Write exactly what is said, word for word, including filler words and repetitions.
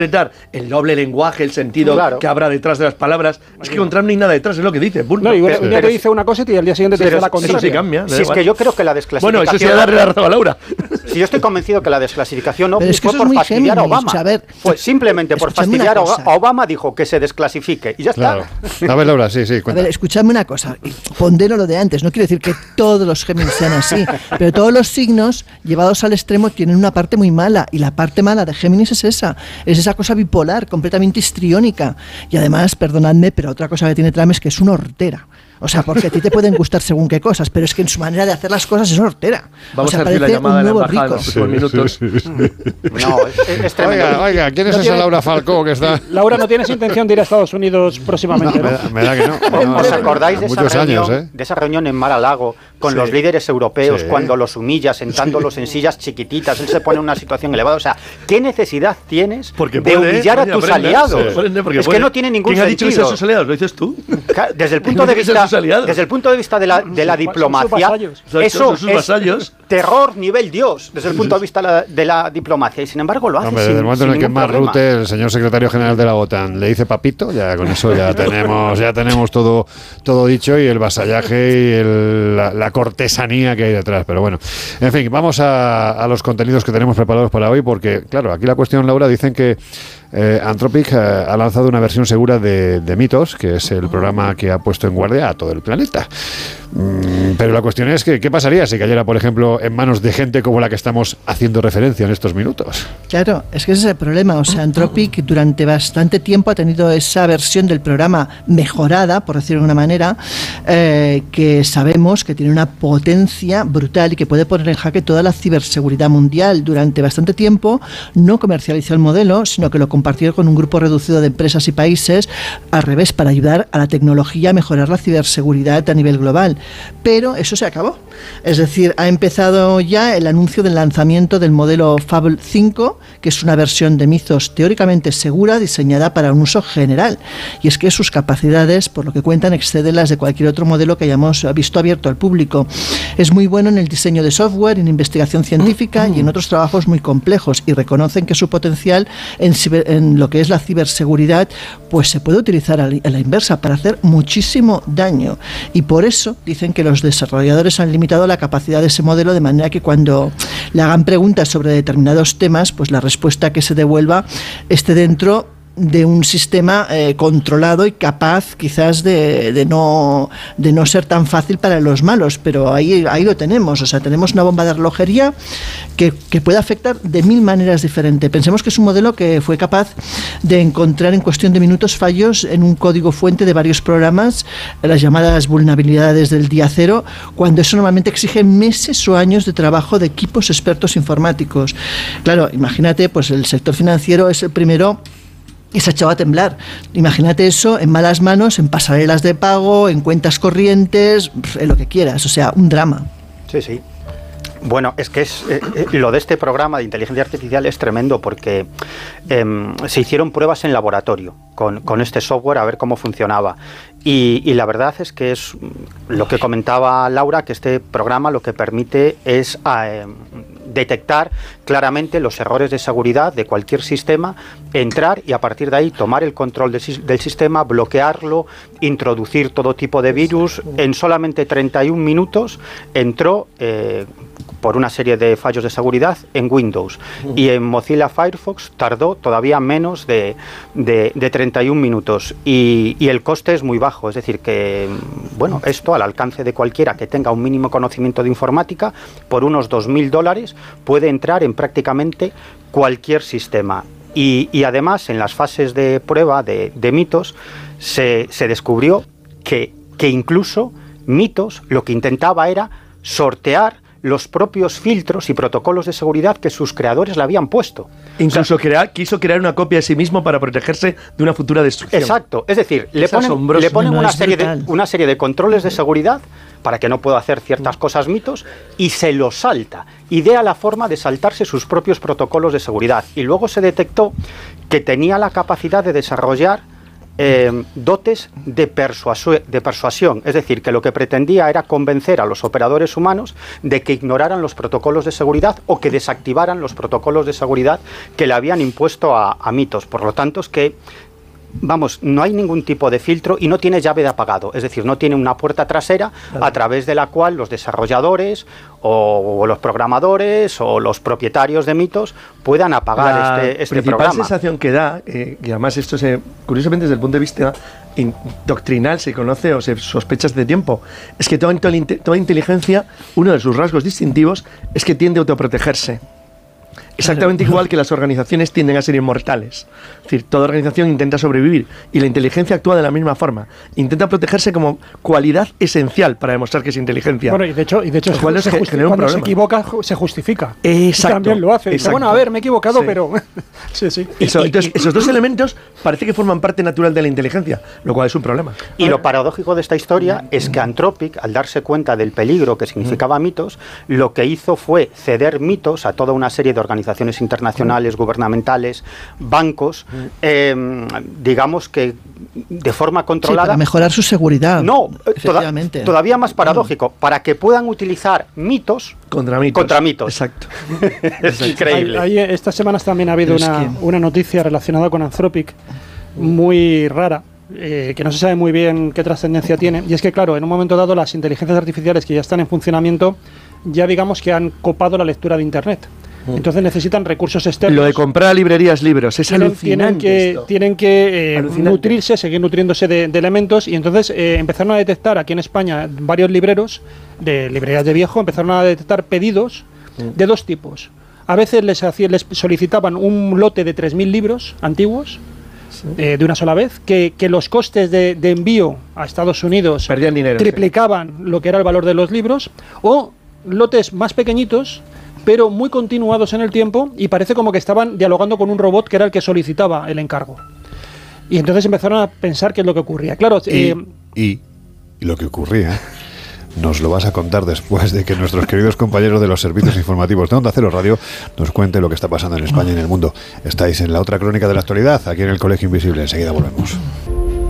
el doble lenguaje, el sentido claro. que habrá detrás de las palabras. Es que con Trump no hay nada detrás, es lo que dice. Punto. No, igual un día te dice una cosa y al día siguiente te dice la contraria. Eso sí cambia. Si es que yo creo que la desclasificación... Bueno, eso sí darle la razón a Laura. Si yo estoy convencido que la desclasificación no es que fue por fastidiar a Obama. A ver, pues simplemente por fastidiar a Obama dijo que se desclasifique y ya claro. está. A ver, Laura, sí, sí, cuenta. A ver, escuchadme una cosa. Pondero lo de antes. No quiero decir que todos los Géminis sean así, pero todos los signos llevados al extremo tienen una parte muy mala, y la parte mala de Géminis es esa. Es esa cosa bipolar, completamente histriónica. Y además, perdonadme, pero otra cosa que tiene Trump es que es una hortera. O sea, porque a ti te pueden gustar según qué cosas, pero es que en su manera de hacer las cosas es hortera. Vamos o sea, a hacer la llamada un nuevo de la rico. Sí, minutos. Sí, sí, sí. No, es, es tremendo. Oiga, oiga, ¿quién es no esa tiene... Laura Falcó que está...? Laura, ¿no tienes intención de ir a Estados Unidos próximamente? No, ¿no? me, da, me da que no. no ¿Os acordáis de esa, muchos reunión, años, ¿eh? de esa reunión en Mar-a-Lago con sí. los líderes europeos, sí. cuando los humilla, sentándolos sí. en sillas chiquititas, él se pone en una situación elevada? O sea, ¿qué necesidad tienes porque de puede, humillar a tus aprende, aliados? Sí. Aprende, es puede. que no tiene ningún ¿Quién sentido. ¿Quién ha dicho que sean sus aliados? ¿Lo dices tú? Desde el punto de vista, desde el punto de vista de la, de la diplomacia, eso sus es terror nivel Dios, desde el punto de vista la, de la diplomacia, y sin embargo lo hace. Hombre, sin, desde el momento en el que Mark Rutte, el señor secretario general de la OTAN, le dice papito, ya con eso ya tenemos ya tenemos todo todo dicho, y el vasallaje y el, la, la cortesanía que hay detrás. Pero bueno, en fin, vamos a, a los contenidos que tenemos preparados para hoy, porque claro, aquí la cuestión, Laura, dicen que Eh, Anthropic eh, ha lanzado una versión segura de, de Mythos, que es el programa que ha puesto en guardia a todo el planeta. Mm, pero la cuestión es que, ¿qué pasaría si cayera, por ejemplo, en manos de gente como la que estamos haciendo referencia en estos minutos? Claro, es que ese es el problema. O sea, Anthropic durante bastante tiempo ha tenido esa versión del programa mejorada, por decirlo de una manera, eh, que sabemos que tiene una potencia brutal y que puede poner en jaque toda la ciberseguridad mundial. Durante bastante tiempo no comercializó el modelo, sino que lo compartió con un grupo reducido de empresas y países, al revés, para ayudar a la tecnología a mejorar la ciberseguridad a nivel global. Pero eso se acabó. Es decir, ha empezado ya el anuncio del lanzamiento del modelo Fable cinco, que es una versión de Mythos teóricamente segura, diseñada para un uso general. Y es que sus capacidades, por lo que cuentan, exceden las de cualquier otro modelo que hayamos visto abierto al público. Es muy bueno en el diseño de software, en investigación científica y en otros trabajos muy complejos, y reconocen que su potencial en, ciber, en lo que es la ciberseguridad pues se puede utilizar a la inversa para hacer muchísimo daño. Y por eso dicen que los desarrolladores han limitado la capacidad de ese modelo, de manera que cuando le hagan preguntas sobre determinados temas, pues la respuesta que se devuelva esté dentro de un sistema eh, controlado y capaz quizás de, de no de no ser tan fácil para los malos, pero ahí, ahí lo tenemos. O sea, tenemos una bomba de relojería que, que puede afectar de mil maneras diferentes. Pensemos que es un modelo que fue capaz de encontrar en cuestión de minutos fallos en un código fuente de varios programas, las llamadas vulnerabilidades del día cero, cuando eso normalmente exige meses o años de trabajo de equipos expertos informáticos. Claro, imagínate, pues el sector financiero es el primero y se ha echado a temblar. Imagínate eso en malas manos, en pasarelas de pago, en cuentas corrientes, en lo que quieras. O sea, un drama. Sí, sí. Bueno, es que es eh, lo de este programa de inteligencia artificial es tremendo, porque eh, se hicieron pruebas en laboratorio con, con este software a ver cómo funcionaba. Y, y la verdad es que es lo que comentaba Laura, que este programa lo que permite es eh, detectar claramente los errores de seguridad de cualquier sistema, entrar y a partir de ahí tomar el control de, del sistema, bloquearlo, introducir todo tipo de virus. En solamente treinta y un minutos entró, eh, por una serie de fallos de seguridad, en Windows. Y en Mozilla Firefox tardó todavía menos de, de, de treinta y un minutos. Y, y el coste es muy bajo. Es decir, que bueno, esto al alcance de cualquiera que tenga un mínimo conocimiento de informática, por unos dos mil dólares puede entrar en prácticamente cualquier sistema. Y, y además, en las fases de prueba de, de Mythos, se, se descubrió que, que incluso Mythos lo que intentaba era sortear los propios filtros y protocolos de seguridad que sus creadores le habían puesto. Incluso o sea, crea, quiso crear una copia de sí mismo para protegerse de una futura destrucción. Exacto, es decir, le ponen, le ponen una, serie de, una serie de controles de seguridad para que no pueda hacer ciertas cosas Mythos, y se lo salta. Idea la forma de saltarse sus propios protocolos de seguridad. Y luego se detectó que tenía la capacidad de desarrollar eh, dotes de, persuasio- de persuasión, es decir, que lo que pretendía era convencer a los operadores humanos de que ignoraran los protocolos de seguridad o que desactivaran los protocolos de seguridad que le habían impuesto a, a Mitos. Por lo tanto, es que vamos, no hay ningún tipo de filtro y no tiene llave de apagado, es decir, no tiene una puerta trasera claro. a través de la cual los desarrolladores o, o los programadores o los propietarios de Mitos puedan apagar la este, este principal programa. sensación que da, eh, y además esto se, curiosamente desde el punto de vista in, doctrinal se conoce o se sospecha desde tiempo, es que toda, toda inteligencia, uno de sus rasgos distintivos es que tiende a autoprotegerse. Exactamente igual que las organizaciones tienden a ser inmortales. Es decir, toda organización intenta sobrevivir y la inteligencia actúa de la misma forma. Intenta protegerse como cualidad esencial para demostrar que es inteligencia. Bueno, y de hecho, y de hecho se, se, justi- cuando se equivoca se justifica. Exacto. También lo hace. Dice, bueno, a ver, me he equivocado, sí. pero... sí, sí. Eso, entonces, esos dos elementos parece que forman parte natural de la inteligencia, lo cual es un problema. Y lo paradójico de esta historia es que Anthropic, al darse cuenta del peligro que significaba Mitos, lo que hizo fue ceder Mitos a toda una serie de organizaciones internacionales, gubernamentales, bancos, eh, digamos que de forma controlada. Sí, para mejorar su seguridad. No, efectivamente. Toda, todavía más paradójico, no. para que puedan utilizar Mitos contra Mitos. Contra mitos. Exacto. Es increíble. Hay, hay, estas semanas también ha habido una, que... una noticia relacionada con Anthropic muy rara. Eh, que no se sabe muy bien qué trascendencia tiene, y es que claro, en un momento dado las inteligencias artificiales que ya están en funcionamiento ya digamos que han copado la lectura de Internet. Entonces necesitan recursos externos. Lo de comprar librerías libros es tienen, alucinante. Tienen que, esto. Tienen que eh, nutrirse, seguir nutriéndose de, de elementos, y entonces eh, empezaron a detectar aquí en España varios libreros de librerías de viejo, empezaron a detectar pedidos mm. de dos tipos. A veces les, hacía, les solicitaban un lote de tres mil libros antiguos, sí. eh, de una sola vez, que, que los costes de, de envío a Estados Unidos perdían dinero, triplicaban sí. lo que era el valor de los libros, o lotes más pequeñitos pero muy continuados en el tiempo, y parece como que estaban dialogando con un robot que era el que solicitaba el encargo. Y entonces empezaron a pensar qué es lo que ocurría. Claro, y, eh, y, y lo que ocurría nos lo vas a contar después de que nuestros queridos compañeros de los servicios informativos de Onda Cero Radio nos cuenten lo que está pasando en España y en el mundo. Estáis en la otra crónica de la actualidad, aquí en el Colegio Invisible. Enseguida volvemos.